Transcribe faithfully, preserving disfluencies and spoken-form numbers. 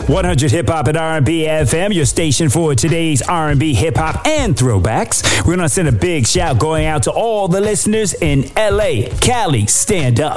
one hundred Hip Hop and R and B F M, your station for today's R and B, hip hop, and throwbacks. We're going to send a big shout going out to all the listeners in L A, Cali, stand up.